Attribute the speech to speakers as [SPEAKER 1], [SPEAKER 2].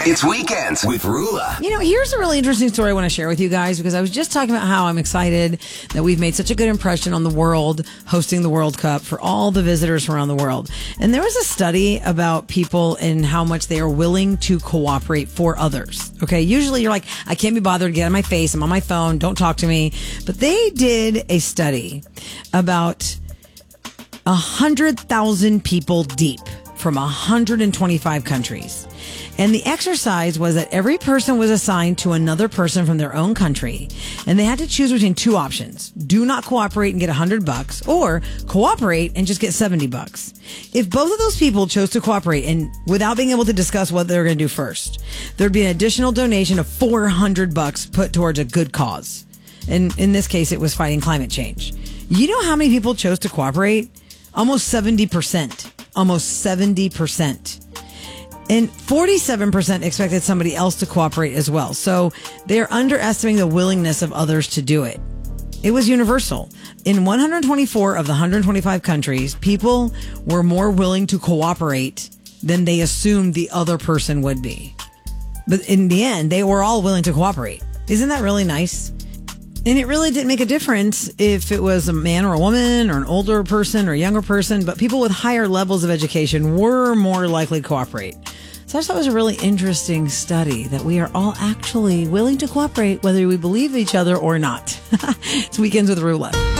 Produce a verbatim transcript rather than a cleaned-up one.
[SPEAKER 1] It's Weekends with Rula.
[SPEAKER 2] You know, here's a really interesting story I want to share with you guys, because I was just talking about how I'm excited that we've made such a good impression on the world hosting the World Cup for all the visitors from around the world. And there was a study about people and how much they are willing to cooperate for others. Okay, usually you're like, I can't be bothered to get on my face. I'm on my phone. Don't talk to me. But they did a study about one hundred thousand people deep from one hundred twenty-five countries. And the exercise was that every person was assigned to another person from their own country, and they had to choose between two options: do not cooperate and get a hundred bucks, or cooperate and just get seventy bucks. If both of those people chose to cooperate and without being able to discuss what they were going to do first, there'd be an additional donation of four hundred bucks put towards a good cause. And in this case, it was fighting climate change. You know how many people chose to cooperate? Almost seventy percent. Almost seventy percent. And forty-seven percent expected somebody else to cooperate as well. So they're underestimating the willingness of others to do it. It was universal. In one hundred twenty-four of the one hundred twenty-five countries, people were more willing to cooperate than they assumed the other person would be. But in the end, they were all willing to cooperate. Isn't that really nice? And it really didn't make a difference if it was a man or a woman or an older person or a younger person, but people with higher levels of education were more likely to cooperate. So I just thought it was a really interesting study that we are all actually willing to cooperate whether we believe each other or not. It's Weekends with Rula.